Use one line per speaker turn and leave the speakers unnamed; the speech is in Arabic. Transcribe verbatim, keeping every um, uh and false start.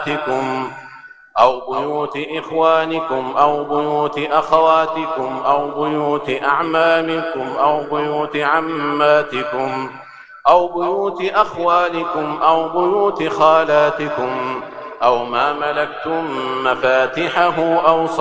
أمهاتكم أو بيوت إخوانكم أو بيوت أخواتكم أو بيوت أعمامكم أو بيوت عماتكم أو بيوت أخوالكم أو بيوت خالاتكم أو ما ملكتم مفاتحه أو